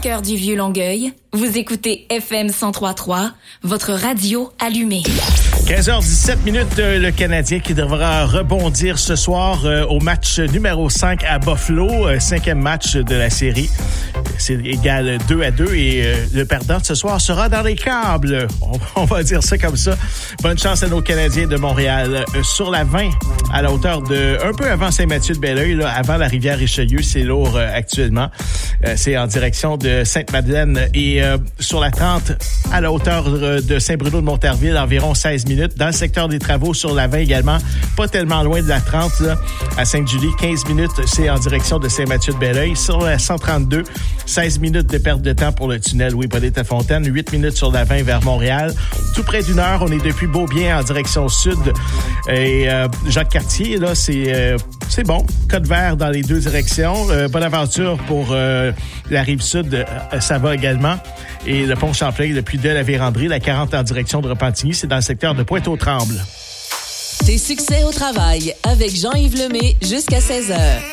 cœur du Vieux-Longueuil, vous écoutez FM 103.3, votre radio allumée. 15h17, le Canadien qui devra rebondir ce soir au match numéro 5 à Buffalo, 5e match de la série. C'est égal 2-2 et le perdant de ce soir sera dans les câbles. On va dire ça comme ça. Bonne chance à nos Canadiens de Montréal. Sur la 20, à la hauteur de un peu avant Saint-Mathieu-de-Belleuil, là, avant la rivière Richelieu, c'est lourd actuellement. C'est en direction de Sainte-Madeleine et sur la 30, à la hauteur de Saint-Bruno-de-Montarville, environ 16 minutes. Dans le secteur des travaux, sur la 20 également, pas tellement loin de la 30, là, à Sainte-Julie, 15 minutes, c'est en direction de Saint-Mathieu-de-Belleuil. Sur la 132, 16 minutes de perte de temps pour le tunnel Louis-Hippolyte-Lafontaine, 8 minutes sur la 20 vers Montréal. Tout près d'une heure, on est depuis Beaubien en direction sud. Et Jacques-Cartier, là, c'est bon. Code vert dans les deux directions. Bonne aventure pour la rive sud, ça va également. Et le pont Champlain depuis de la Vérandrie, la 40 en direction de Repentigny, c'est dans le secteur de Pointe-aux-Trembles. Tes succès au travail avec Jean-Yves Lemay jusqu'à 16h.